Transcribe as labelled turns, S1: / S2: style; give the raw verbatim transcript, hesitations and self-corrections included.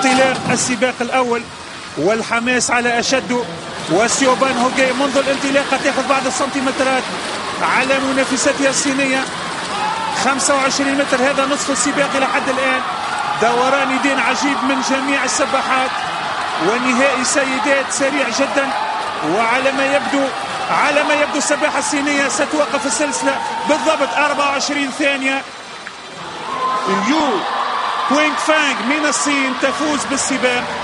S1: انطلاق السباق الأول والحماس على أشده، وسيوبان هوغي منذ الانطلاقة تأخذ بعض السنتيمترات على منافستها الصينية. خمسة وعشرين متر هذا نصف السباق إلى حد الآن. دوران يدين عجيب من جميع السباحات، ونهائي سيدات سريع جدا. وعلى ما يبدو على ما يبدو السباحة الصينية ستوقف السلسلة بالضبط أربعة وعشرين ثانية. يو كوينغ فانغ من الصين تفوز بالسباق.